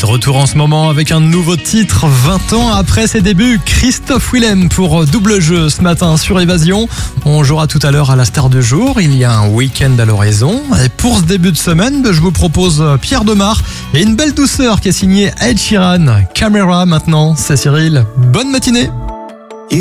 De retour en ce moment avec un nouveau titre 20 ans après ses débuts. Christophe Willem pour Double Jeu ce matin sur Évasion. On jouera tout à l'heure à la Star du jour. Il y a un week-end à l'horizon. Et pour ce début de semaine, je vous propose Pierre Demar et une belle douceur qui est signée Ed Sheeran. Camera maintenant, c'est Cyril. Bonne matinée.